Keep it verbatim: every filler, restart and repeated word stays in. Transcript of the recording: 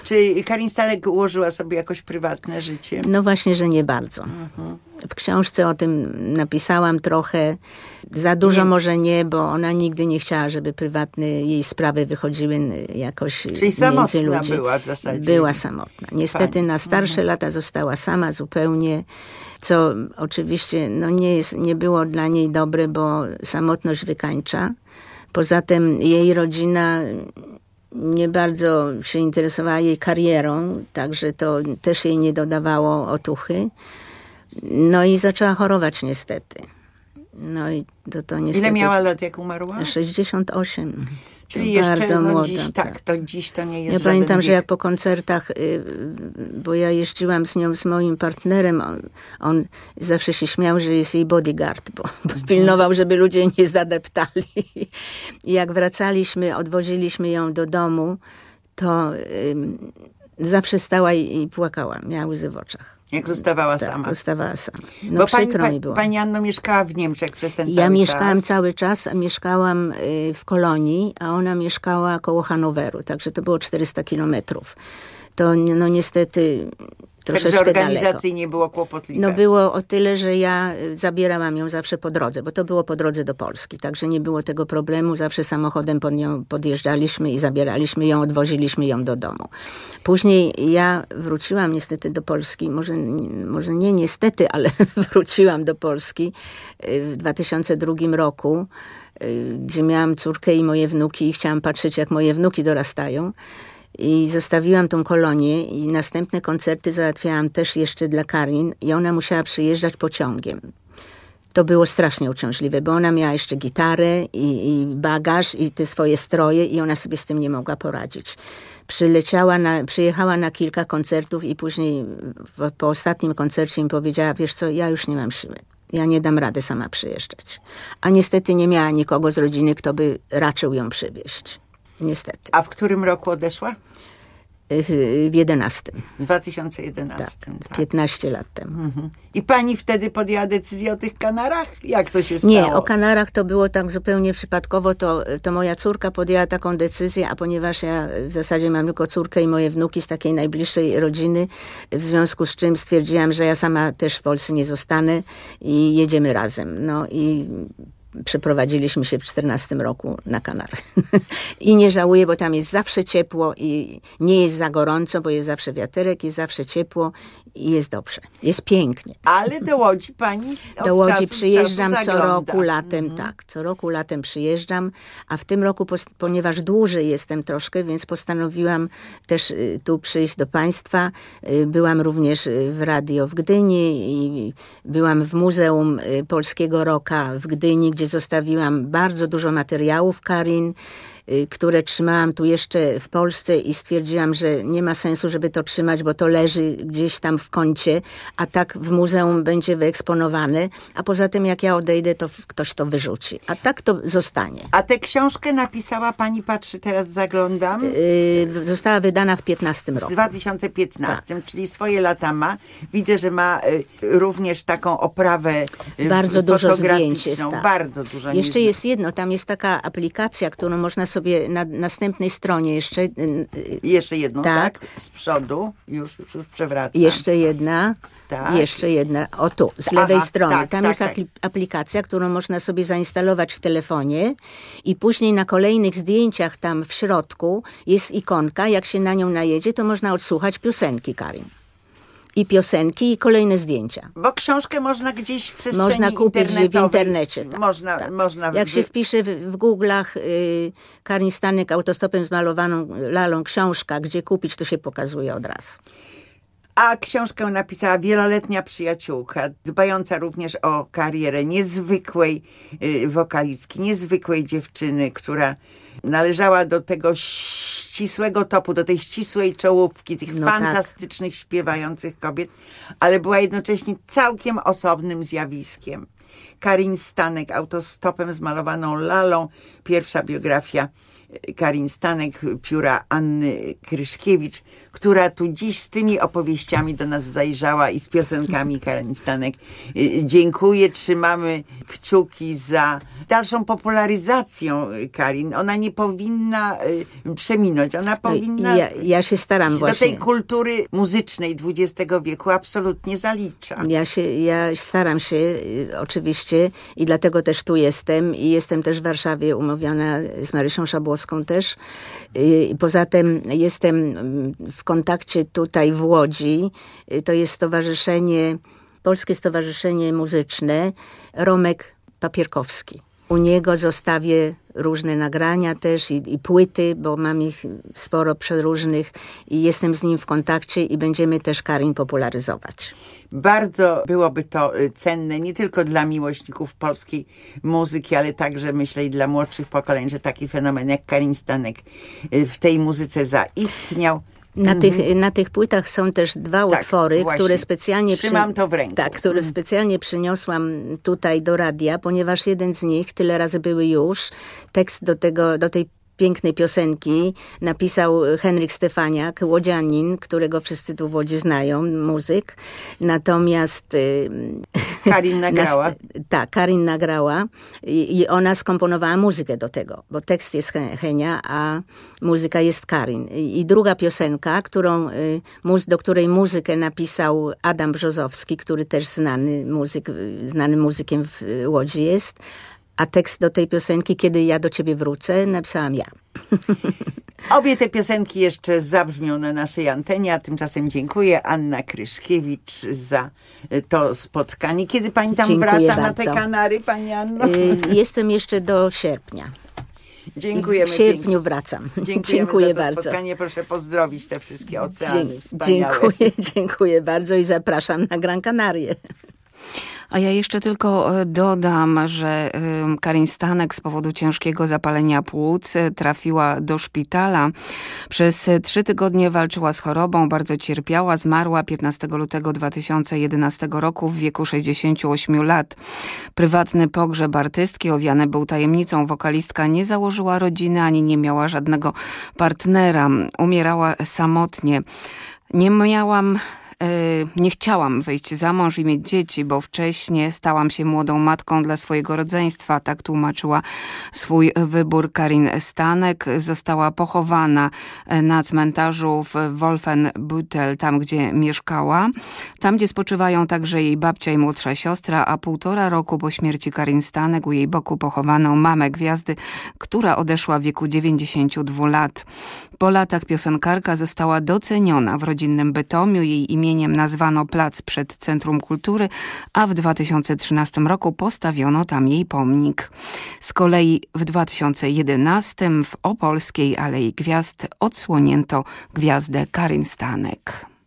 Czy Karin Stanek ułożyła sobie jakoś prywatne życie? No właśnie, że nie bardzo. Mhm. W książce o tym napisałam trochę. Za dużo nie. może nie, bo ona nigdy nie chciała, żeby prywatne jej sprawy wychodziły jakoś Czyli między samotna ludzi. była w zasadzie. Była samotna. Niestety Pani. na starsze mhm. lata została sama zupełnie, co oczywiście no nie, jest, nie było dla niej dobre, bo samotność wykańcza. Poza tym jej rodzina nie bardzo się interesowała jej karierą, także to też jej nie dodawało otuchy. No i zaczęła chorować niestety. No i to, to niestety... Ile miała lat, jak umarła? sześćdziesiąt osiem. Czyli jeszcze bardzo no, młoda, dziś, tak, tak, to dziś to nie jest Ja żaden pamiętam, wiek. że jak po koncertach, bo ja jeździłam z nią, z moim partnerem, on, on zawsze się śmiał, że jest jej bodyguard, bo, bo pilnował, żeby ludzie nie zadeptali. I jak wracaliśmy, odwoziliśmy ją do domu, to ym, zawsze stała i, i płakała, miała łzy w oczach. Jak zostawała tak, sama. zostawała sama. No Bo przykro pani, mi było. Pani Anno mieszkała w Niemczech przez ten ja cały czas. Ja mieszkałam cały czas, a mieszkałam w Kolonii, a ona mieszkała koło Hanoweru, także to było czterysta kilometrów. To no niestety troszeczkę Także organizacyjnie daleko. było kłopotliwe. No było o tyle, że ja zabierałam ją zawsze po drodze, bo to było po drodze do Polski, także nie było tego problemu. Zawsze samochodem pod nią podjeżdżaliśmy i zabieraliśmy ją, odwoziliśmy ją do domu. Później ja wróciłam niestety do Polski, może, może nie niestety, ale wróciłam do Polski w dwa tysiące drugim roku, gdzie miałam córkę i moje wnuki i chciałam patrzeć, jak moje wnuki dorastają. I zostawiłam tą kolonię i następne koncerty załatwiałam też jeszcze dla Karin i ona musiała przyjeżdżać pociągiem. To było strasznie uciążliwe, bo ona miała jeszcze gitarę i, i bagaż i te swoje stroje i ona sobie z tym nie mogła poradzić. Przyleciała na, przyjechała na kilka koncertów i później w, po ostatnim koncercie mi powiedziała, wiesz co, ja już nie mam siły. Ja nie dam rady sama przyjeżdżać. A niestety nie miała nikogo z rodziny, kto by raczył ją przywieźć. Niestety. A w którym roku odeszła? W jedenastym. W dwa tysiące jedenastym. Tak, tak. piętnaście lat temu. Mhm. I pani wtedy podjęła decyzję o tych Kanarach? Jak to się stało? Nie, o Kanarach to było tak zupełnie przypadkowo. To, to moja córka podjęła taką decyzję, a ponieważ ja w zasadzie mam tylko córkę i moje wnuki z takiej najbliższej rodziny, w związku z czym stwierdziłam, że ja sama też w Polsce nie zostanę i jedziemy razem. No i przeprowadziliśmy się w czternastym roku na Kanary. I nie żałuję, bo tam jest zawsze ciepło i nie jest za gorąco, bo jest zawsze wiaterek, jest zawsze ciepło i jest dobrze. Jest pięknie. Ale do Łodzi pani od Do Łodzi czasu przyjeżdżam czasu co roku latem, mm. tak. Co roku latem przyjeżdżam, a w tym roku, ponieważ dłużej jestem troszkę, więc postanowiłam też tu przyjść do państwa. Byłam również w radio w Gdyni i byłam w Muzeum Polskiego Rocka w Gdyni, gdzie zostawiłam bardzo dużo materiałów Karin, które trzymałam tu jeszcze w Polsce i stwierdziłam, że nie ma sensu, żeby to trzymać, bo to leży gdzieś tam w kącie, a tak w muzeum będzie wyeksponowane, a poza tym jak ja odejdę, to ktoś to wyrzuci. A tak to zostanie. A tę książkę napisała pani, patrzy, teraz zaglądam. Yy, została wydana w piętnastym roku. W dwa tysiące piętnastym, tak. Czyli swoje lata ma. Widzę, że ma y, również taką oprawę y, bardzo dużo zdjęć jest, tak. Bardzo dużo. Jeszcze jest jedno, tam jest taka aplikacja, którą można sobie sobie na następnej stronie jeszcze... Jeszcze jedną, tak? tak? Z przodu. Już, już, już przewracam. Jeszcze jedna. Tak. Jeszcze jedna. O tu, z lewej Aha, strony. Tak, Tam tak, jest tak. aplikacja, którą można sobie zainstalować w telefonie i później na kolejnych zdjęciach tam w środku jest ikonka. Jak się na nią najedzie, to można odsłuchać piosenki Karin. I piosenki, i kolejne zdjęcia. Bo książkę można gdzieś w przestrzeni Można kupić w internecie. Tak, można, tak. można Jak się wpisze w, w Google'ach y, Karin Stanek autostopem zmalowaną lalą książka, gdzie kupić, to się pokazuje od razu. A książkę napisała wieloletnia przyjaciółka, dbająca również o karierę niezwykłej y, wokalistki, niezwykłej dziewczyny, która należała do tego ścisłego topu, do tej ścisłej czołówki tych no fantastycznych, tak. śpiewających kobiet, ale była jednocześnie całkiem osobnym zjawiskiem. Karin Stanek, autostopem zmalowaną lalą, pierwsza biografia Karin Stanek, pióra Anny Kryszkiewicz, która tu dziś z tymi opowieściami do nas zajrzała i z piosenkami. Karin Stanek, dziękuję, trzymamy kciuki za dalszą popularyzacją Karin. Ona nie powinna przeminąć, ona powinna ja, ja się staram do właśnie. tej kultury muzycznej dwudziestego wieku absolutnie zalicza. Ja się, ja staram się oczywiście i dlatego też tu jestem i jestem też w Warszawie umówiona z Marysią Szabłowską też. I poza tym jestem w kontakcie tutaj w Łodzi. To jest stowarzyszenie, Polskie Stowarzyszenie Muzyczne Romek Papierkowski. U niego zostawię różne nagrania też i, i płyty, bo mam ich sporo przeróżnych i jestem z nim w kontakcie i będziemy też Karin popularyzować. Bardzo byłoby to cenne nie tylko dla miłośników polskiej muzyki, ale także myślę i dla młodszych pokoleń, że taki fenomen jak Karin Stanek w tej muzyce zaistniał. Na, mhm. tych, na tych płytach są też dwa tak, utwory, właśnie. które specjalnie Trzymam to w ręku. Tak, które mhm. specjalnie przyniosłam tutaj do radia, ponieważ jeden z nich, tyle razy były już, tekst do tego, do tej pięknej piosenki napisał Henryk Stefaniak, łodzianin, którego wszyscy tu w Łodzi znają, muzyk. Natomiast Karin nagrała. Tak, Karin nagrała i, i ona skomponowała muzykę do tego, bo tekst jest Henia, a muzyka jest Karin. I, i druga piosenka, którą, do której muzykę napisał Adam Brzozowski, który też znany muzyk, znany muzykiem w Łodzi jest. A tekst do tej piosenki, Kiedy ja do ciebie wrócę, napisałam ja. Obie te piosenki jeszcze zabrzmią na naszej antenie, a tymczasem dziękuję Anna Kryszkiewicz za to spotkanie. Kiedy pani tam dziękuję wraca bardzo. na te Kanary, pani Anno? Jestem jeszcze do sierpnia. Dziękujemy. W sierpniu wracam. Dziękujemy dziękuję za to bardzo. spotkanie. Proszę pozdrowić te wszystkie oceany wspaniałe. Dziękuję, dziękuję bardzo i zapraszam na Gran Canaria. A ja jeszcze tylko dodam, że Karin Stanek z powodu ciężkiego zapalenia płuc trafiła do szpitala. Przez trzy tygodnie walczyła z chorobą, bardzo cierpiała, zmarła piętnastego lutego dwa tysiące jedenastego roku w wieku sześćdziesięciu ośmiu lat. Prywatny pogrzeb artystki owiany był tajemnicą. Wokalistka nie założyła rodziny ani nie miała żadnego partnera. Umierała samotnie. Nie miałam... Nie chciałam wyjść za mąż i mieć dzieci, bo wcześniej stałam się młodą matką dla swojego rodzeństwa. Tak tłumaczyła swój wybór Karin Stanek. Została pochowana na cmentarzu w Wolfenbüttel, tam gdzie mieszkała. Tam, gdzie spoczywają także jej babcia i młodsza siostra, a półtora roku po śmierci Karin Stanek u jej boku pochowano mamę gwiazdy, która odeszła w wieku dziewięćdziesięciu dwóch lat. Po latach piosenkarka została doceniona w rodzinnym Bytomiu. Jej imieniem nazwano plac przed Centrum Kultury, a w dwa tysiące trzynastym roku postawiono tam jej pomnik. Z kolei w dwa tysiące jedenastym w Opolskiej Alei Gwiazd odsłonięto gwiazdę Karin Stanek.